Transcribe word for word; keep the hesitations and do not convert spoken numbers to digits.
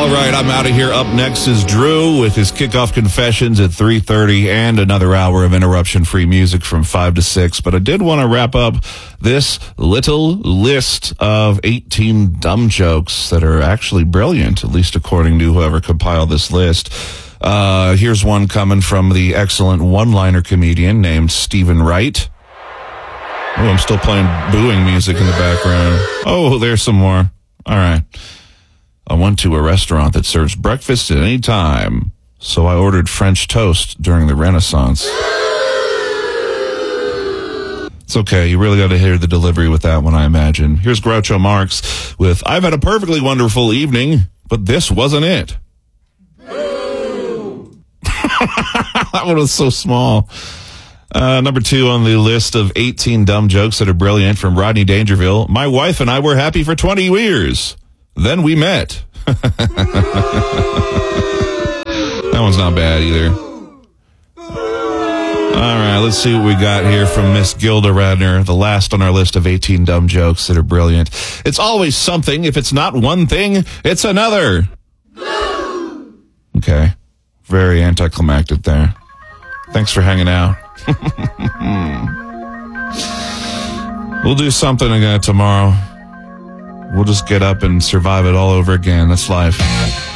All right, I'm out of here. Up next is Drew with his kickoff confessions at three thirty and another hour of interruption-free music from five to six. But I did want to wrap up this little list of eighteen dumb jokes that are actually brilliant, at least according to whoever compiled this list. Uh, here's one coming from the excellent one-liner comedian named Stephen Wright. Oh, I'm still playing booing music in the background. Oh, there's some more. All right. I went to a restaurant that serves breakfast at any time, so I ordered French toast during the Renaissance. It's okay. You really got to hear the delivery with that one, I imagine. Here's Groucho Marx with, I've had a perfectly wonderful evening, but this wasn't it. That one was so small. Uh, number two on the list of eighteen dumb jokes that are brilliant from Rodney Dangerfield. My wife and I were happy for twenty years. Then we met. That one's not bad either. All right, let's see what we got here from Miss Gilda Radner, the last on our list of eighteen dumb jokes that are brilliant. It's always something. If it's not one thing, it's another. Okay. Very anticlimactic there. Thanks for hanging out. We'll do something again tomorrow. We'll just get up and survive it all over again. That's life.